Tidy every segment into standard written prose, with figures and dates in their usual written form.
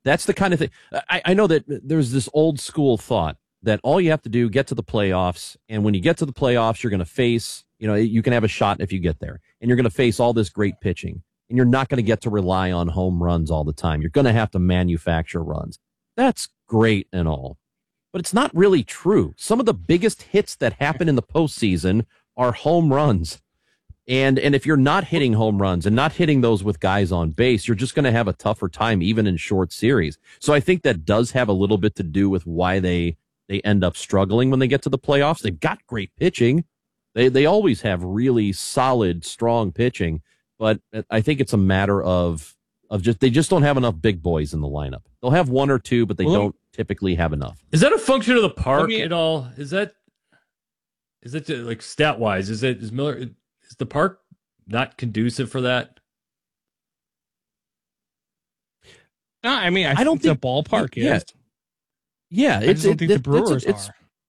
That's the kind of thing. I know that there's this old school thought that all you have to do, get to the playoffs, and when you get to the playoffs, you're going to face, you can have a shot if you get there, and you're going to face all this great pitching, and you're not going to get to rely on home runs all the time. You're going to have to manufacture runs. That's great and all, but it's not really true. Some of the biggest hits that happen in the postseason are home runs. And if you're not hitting home runs and not hitting those with guys on base, you're just going to have a tougher time, even in short series. So I think that does have a little bit to do with why they end up struggling when they get to the playoffs. They've got great pitching. They always have really solid, strong pitching. But I think it's a matter of they just don't have enough big boys in the lineup. They'll have one or two, but they don't typically have enough. Is that a function of the park at all? Is that like stat wise? Is the park not conducive for that? No, I mean, I don't think the ballpark is. Yeah, I just don't think the Brewers are.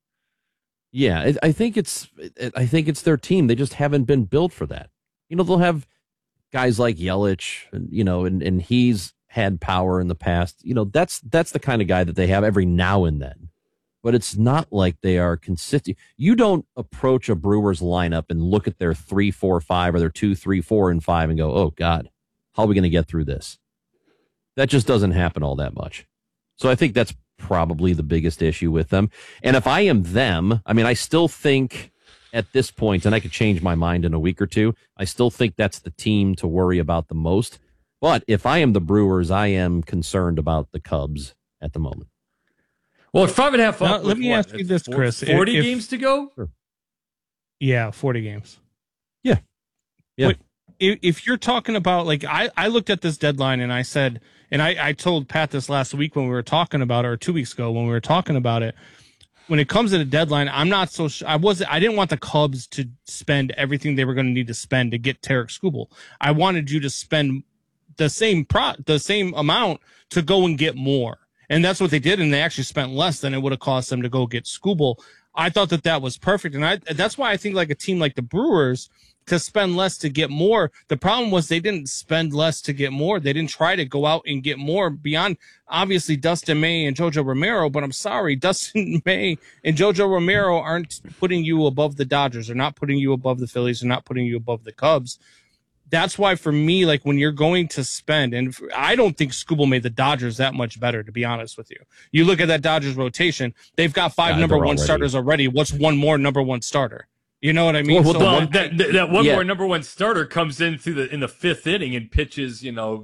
Yeah, I think it's their team. They just haven't been built for that. They'll have guys like Yelich, and he's had power in the past. That's the kind of guy that they have every now and then. But it's not like they are consistent. You don't approach a Brewers lineup and look at their 3-4-5 or their 2-3-4 and 5 and go, "Oh God, how are we going to get through this?" That just doesn't happen all that much. So I think that's probably the biggest issue with them. And if I am them, I mean, I still think at this point, and I could change my mind in a week or two, I still think that's the team to worry about the most. But if I am the Brewers, I am concerned about the Cubs at the moment. Well, it's 5.5 now, let me ask you this, Chris. 40 games to go? Sure. Yeah, 40 games. Yeah. But if you're talking about, like, I looked at this deadline and I said, and I told Pat this last week when we were talking about it, or 2 weeks ago when we were talking about it, when it comes to the deadline, I'm not so I didn't want the Cubs to spend everything they were going to need to spend to get Tarik Skubal. I wanted you to spend the same amount to go and get more. And that's what they did, and they actually spent less than it would have cost them to go get Skubal. I thought that was perfect, and that's why I think like a team like the Brewers, to spend less to get more. The problem was they didn't spend less to get more. They didn't try to go out and get more beyond, obviously, Dustin May and JoJo Romero, but I'm sorry, Dustin May and JoJo Romero aren't putting you above the Dodgers. They're not putting you above the Phillies. They're not putting you above the Cubs. That's why, for me, like, when you're going to spend, and I don't think Skubal made the Dodgers that much better, to be honest with you. You look at that Dodgers rotation, they've got 5 number one starters already. What's one more number one starter? You know what I mean? Well, that one more number one starter comes in in the 5th inning and pitches,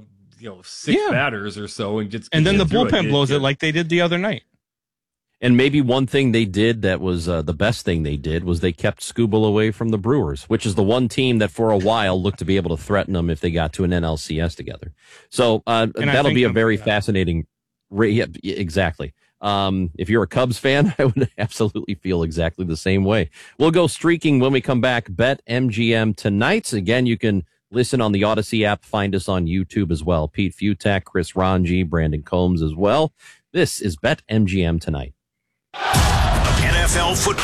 6 batters or so, and then the bullpen blows it like they did the other night. And maybe one thing they did that was the best thing they did was they kept Skubal away from the Brewers, which is the one team that for a while looked to be able to threaten them if they got to an NLCS together. So that'll be a very fascinating. Yeah, exactly. If you're a Cubs fan, I would absolutely feel exactly the same way. We'll go streaking when we come back. Bet MGM tonight. Again, you can listen on the Odyssey app. Find us on YouTube as well. Pete Futak, Chris Ranji, Brandon Combs as well. This is Bet MGM tonight. NFL football.